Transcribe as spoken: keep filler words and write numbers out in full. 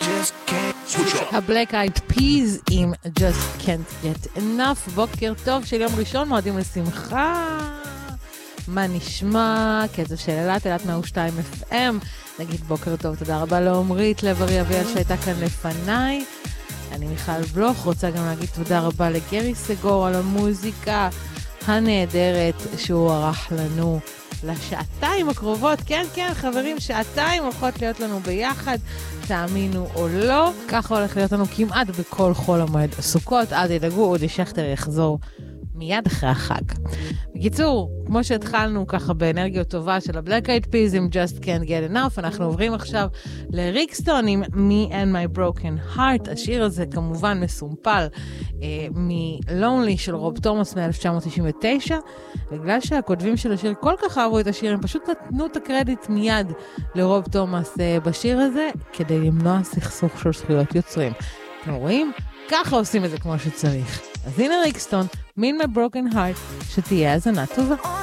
הבלק אייד פיז עם Just Can't Get Enough. בוקר טוב של יום ראשון, מועדים לשמחה. מה נשמע? קצב של אלת, אלת מאה ושתיים אף אם. נגיד בוקר טוב, תודה רבה לעומרית לב-ארי אביאל שהייתה כאן לפניי. אני מיכל בלוך, רוצה גם להגיד תודה רבה לגרי סגור על המוזיקה הנהדרת שהוא ערך לנו לשעתיים הקרובות. כן, כן, חברים, שעתיים הולכות להיות לנו ביחד, תאמינו או לא. ככה הולך להיות לנו כמעט בכל חול המועד סוכות. אל תדאגו, אודי שכטר יחזור מיד אחרי החג. בקיצור, כמו שהתחלנו ככה באנרגיה טובה של ה-Black Eyed Peas עם Just Can't Get Enough, אנחנו עוברים עכשיו לריקסטון עם Me and My Broken Heart. השיר הזה כמובן מסומפל אה, מ-Lonely של רוב תומאס מ-אלף תשע מאות תשעים ותשע. בגלל שהכותבים של השיר כל כך אהבו את השיר, הם פשוט נתנו את הקרדיט מיד לרוב תומאס אה, בשיר הזה, כדי למנוע סכסוך של זכויות יוצרים. אתם רואים? ככה עושים את זה כמו שצריך. אז הנה ריקסטון, Me and My Broken Heart, שתהיה האזנה טובה.